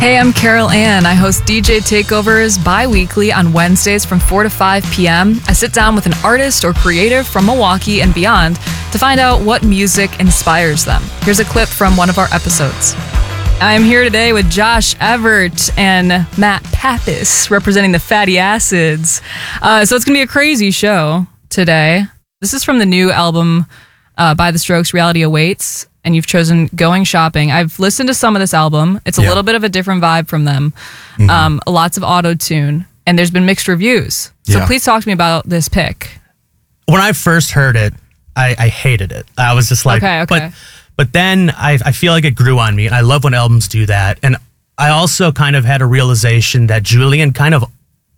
Hey, I'm Carol Ann. I host DJ Takeovers bi-weekly on Wednesdays from 4 to 5 p.m. I sit down with an artist or creative from Milwaukee and beyond to find out what music inspires them. Here's a clip from one of our episodes. I'm here today with Josh Evert and Matt Pappas representing the Fatty Acids. So it's going to be a crazy show today. This is from the new album by The Strokes, Reality Awaits. And you've chosen Going Shopping. I've listened to some of this album. It's a little bit of a different vibe from them. Lots of auto-tune. And there's been mixed reviews. So please talk to me about this pick. When I first heard it, I hated it. I was just like, okay. But then I feel like it grew on me. And I love when albums do that. And I also kind of had a realization that Julian kind of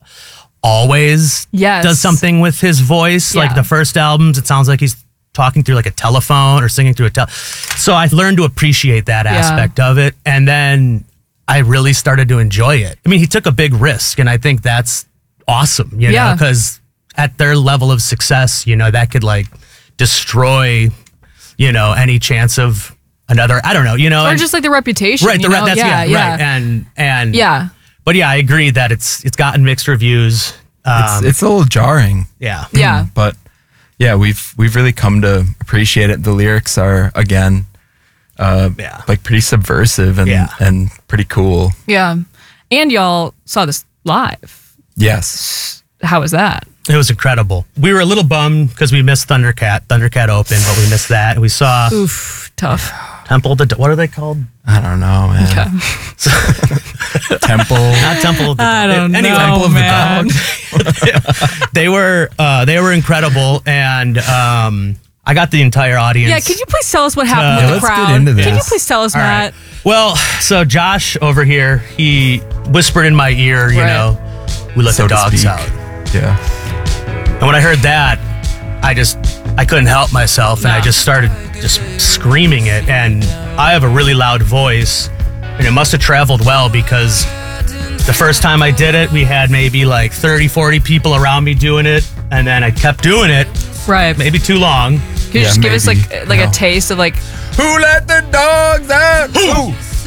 always does something with his voice. Like the first albums, it sounds like he's talking through like a telephone or singing through a So I learned to appreciate that aspect of it. And then I really started to enjoy it. I mean, he took a big risk, and I think that's awesome, you know, because at their level of success, you know, that could like destroy, you know, any chance of another, I don't know, you know. Or just like the reputation. Right, right. And but yeah, I agree that it's gotten mixed reviews. It's a little jarring. Yeah. But yeah, we've really come to appreciate it. The lyrics are, again, like pretty subversive and pretty cool. Yeah. And y'all saw this live. Yes. How was that? It was incredible. We were a little bummed because we missed Thundercat Open, but we missed that. And we saw tough. Temple, what are they called? I don't know, man. Okay. Temple. Not Temple. I don't know, Temple of man. the Dog. They were incredible, and I got the entire audience. Yeah, can you please tell us what happened with the crowd? Let's get into this. Can you please tell us, Matt? Right. Well, so Josh over here, he whispered in my ear, you know, we let the dogs out. Yeah. And when I heard that, I couldn't help myself, and I just started just screaming it. And I have a really loud voice, and it must have traveled well, because the first time I did it, we had maybe like 30, 40 people around me doing it, and then I kept doing it. Right. Maybe too long. Can you just give us like a taste of like, who let the dogs out? Who